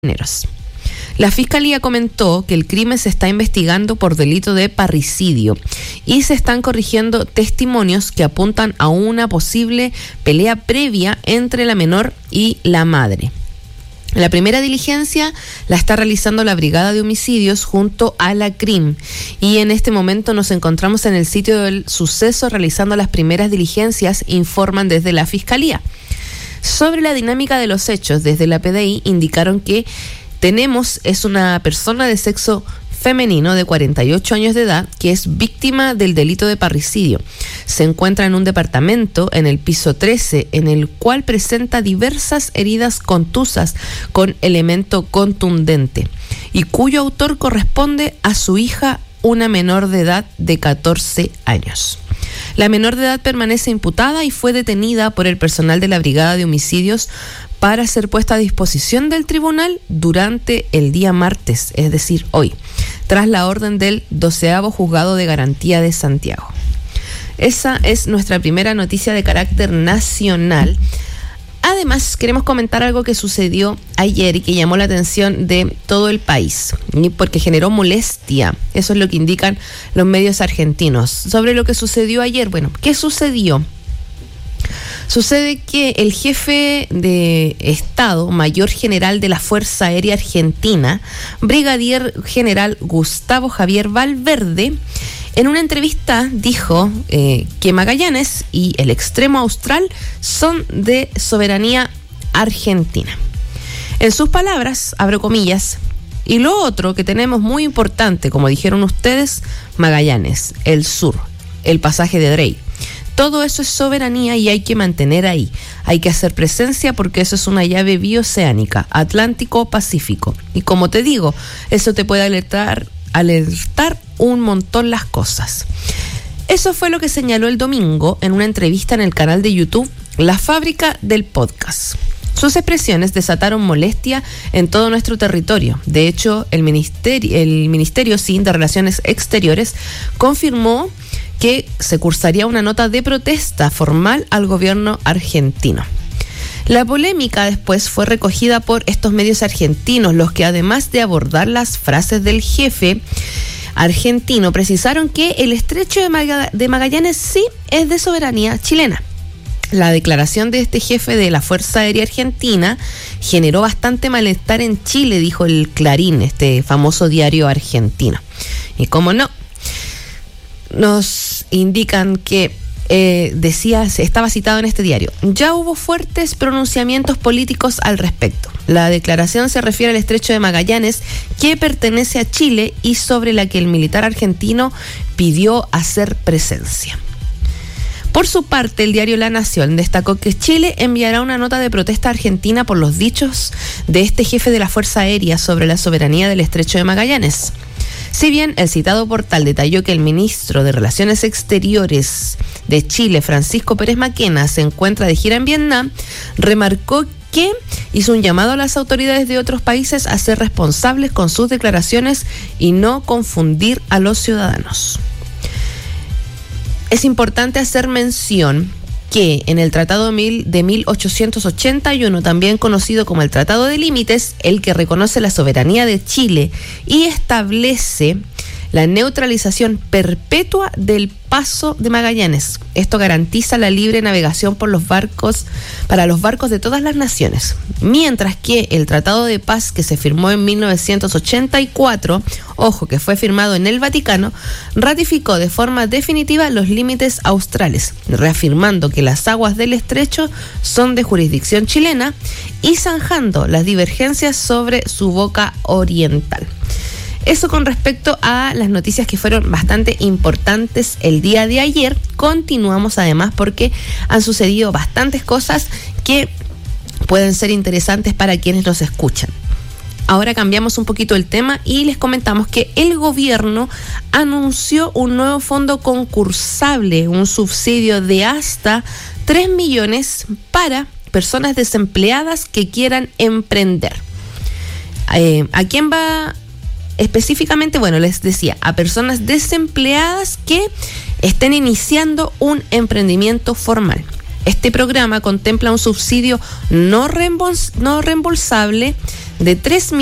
La Fiscalía comentó que el crimen se está investigando por delito de parricidio y se están corrigiendo testimonios que apuntan a una posible pelea previa entre la menor y la madre. La primera diligencia la está realizando la Brigada de Homicidios junto a la CRIM y en este momento nos encontramos en el sitio del suceso realizando las primeras diligencias, informan desde la Fiscalía. Sobre la dinámica de los hechos, desde la PDI indicaron que es una persona de sexo femenino de 48 años de edad que es víctima del delito de parricidio. Se encuentra en un departamento en el piso 13 en el cual presenta diversas heridas contusas con elemento contundente y cuyo autor corresponde a su hija, una menor de edad de 14 años. La menor de edad permanece imputada y fue detenida por el personal de la Brigada de Homicidios para ser puesta a disposición del tribunal durante el día martes, es decir, hoy, tras la orden del 12º Juzgado de Garantía de Santiago. Esa es nuestra primera noticia de carácter nacional. Además, queremos comentar algo que sucedió ayer y que llamó la atención de todo el país, porque generó molestia. Eso es lo que indican los medios argentinos. Sobre lo que sucedió ayer, bueno, ¿qué sucedió? Sucede que el jefe de Estado, Mayor General de la Fuerza Aérea Argentina, Brigadier General Gustavo Javier Valverde, en una entrevista dijo que Magallanes y el extremo austral son de soberanía argentina. En sus palabras, abro comillas, y lo otro que tenemos muy importante, como dijeron ustedes, Magallanes, el sur, el pasaje de Drey. Todo eso es soberanía y hay que mantener ahí. Hay que hacer presencia porque eso es una llave bioceánica, Atlántico-Pacífico. Y como te digo, eso te puede alertar un montón las cosas. Eso fue lo que señaló el domingo en una entrevista en el canal de YouTube La Fábrica del Podcast. Sus expresiones desataron molestia en todo nuestro territorio. De hecho, el Ministerio de Relaciones Exteriores confirmó que se cursaría una nota de protesta formal al gobierno argentino. La polémica después fue recogida por estos medios argentinos, los que además de abordar las frases del jefe argentino, precisaron que el estrecho de Magallanes sí es de soberanía chilena. La declaración de este jefe de la Fuerza Aérea Argentina generó bastante malestar en Chile, dijo el Clarín, este famoso diario argentino. Y cómo no, nos indican que estaba citado en este diario: ya hubo fuertes pronunciamientos políticos al respecto. La declaración se refiere al estrecho de Magallanes, que pertenece a Chile y sobre la que el militar argentino pidió hacer presencia. Por su parte, el diario La Nación destacó que Chile enviará una nota de protesta a Argentina por los dichos de este jefe de la Fuerza Aérea sobre la soberanía del estrecho de Magallanes. Si bien el citado portal detalló que el ministro de Relaciones Exteriores de Chile, Francisco Pérez Maquena, se encuentra de gira en Vietnam, remarcó que hizo un llamado a las autoridades de otros países a ser responsables con sus declaraciones y no confundir a los ciudadanos. Es importante hacer mención que en el Tratado de 1881, también conocido como el Tratado de Límites, el que reconoce la soberanía de Chile y establece la neutralización perpetua del paso de Magallanes. Esto garantiza la libre navegación para los barcos de todas las naciones. Mientras que el Tratado de Paz, que se firmó en 1984, ojo, que fue firmado en el Vaticano, ratificó de forma definitiva los límites australes, reafirmando que las aguas del estrecho son de jurisdicción chilena y zanjando las divergencias sobre su boca oriental. Eso con respecto a las noticias que fueron bastante importantes el día de ayer. Continuamos además porque han sucedido bastantes cosas que pueden ser interesantes para quienes nos escuchan. Ahora cambiamos un poquito el tema y les comentamos que el gobierno anunció un nuevo fondo concursable, un subsidio de hasta 3 millones para personas desempleadas que quieran emprender. ¿A quién va específicamente? Bueno, les decía, a personas desempleadas que estén iniciando un emprendimiento formal. Este programa contempla un subsidio no reembolsable de 3